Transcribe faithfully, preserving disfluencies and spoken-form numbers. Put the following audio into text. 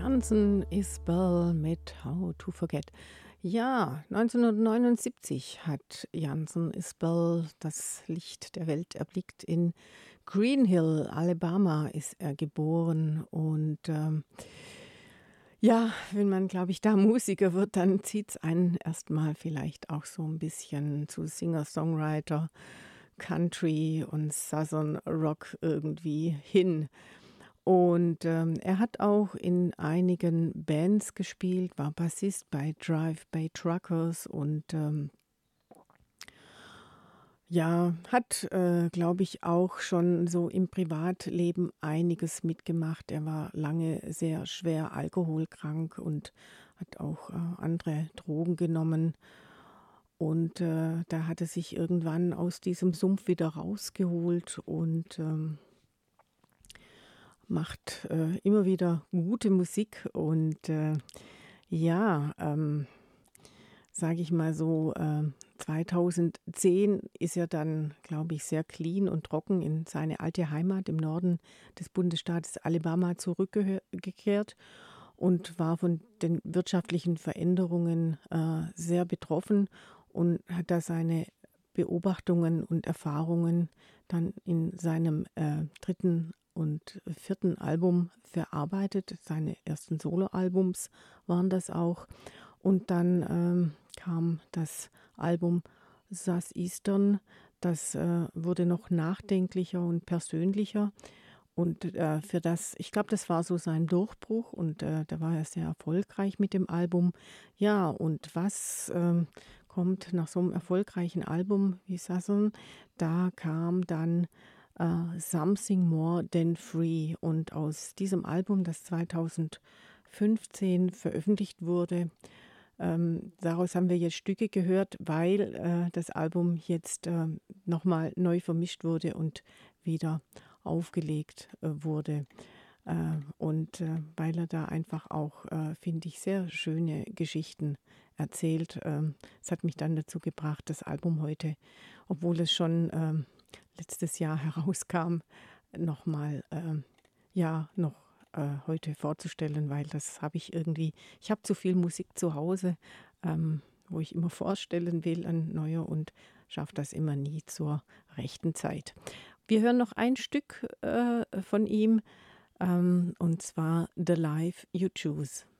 Jansen Isbell mit „How to Forget“. Ja, neunzehnhundertneunundsiebzig hat Jansen Isbell das Licht der Welt erblickt. In Green Hill, Alabama ist er geboren und, ähm, ja, wenn man, glaube ich, da Musiker wird, dann zieht's einen erst mal vielleicht auch so 'n bisschen zu Singer-Songwriter, Country und Southern Rock irgendwie hin. Und, ähm, er hat auch in einigen Bands gespielt, war Bassist bei Drive-By Truckers und, ähm ja, hat, äh, glaube ich, auch schon so im Privatleben einiges mitgemacht. Er war lange sehr schwer alkoholkrank und hat auch, äh, andere Drogen genommen. Und, äh, da hat er sich irgendwann aus diesem Sumpf wieder rausgeholt und, ähm macht, äh, immer wieder gute Musik und, äh, ja, ähm, sage ich mal so, ähm, zweitausendzehn ist er dann, glaube ich, sehr clean und trocken in seine alte Heimat im Norden des Bundesstaates Alabama zurückgehö gekehrt und war von den wirtschaftlichen Veränderungen, äh, sehr betroffen und hat da seine Beobachtungen und Erfahrungen dann in seinem, äh, dritten und vierten Album verarbeitet. Seine ersten Soloalbums waren das auch. Und dann, ähm, kam das Album „Southeastern“. Das, äh, wurde noch nachdenklicher und persönlicher. Und, äh, für das ich glaube, das war so sein Durchbruch und, äh, da war er sehr erfolgreich mit dem Album. Ja, und was, ähm, kommt nach so 'nem erfolgreichen Album wie „Southern“? Da kam dann, äh, „Something More Than Free“. Und aus diesem Album, das zweitausendfünfzehn veröffentlicht wurde, ähm, daraus haben wir jetzt Stücke gehört, weil, äh, das Album jetzt, ähm, noch mal neu vermischt wurde und wieder aufgelegt, äh, wurde. Äh, und, äh, weil er da einfach auch, äh, finde ich, sehr schöne Geschichten erzählt. Ähm, es hat mich dann dazu gebracht, das Album heute, obwohl es schon, ähm, letztes Jahr herauskam, noch mal, ähm, ja, noch, äh, heute vorzustellen, weil das habe ich irgendwie ich habe zu viel Musik zu Hause, ähm, wo ich immer vorstellen will an Neuer und schaffe das immer nie zur rechten Zeit. Wir hören noch ein Stück, äh, von ihm, ähm, und zwar „The Life You Choose“.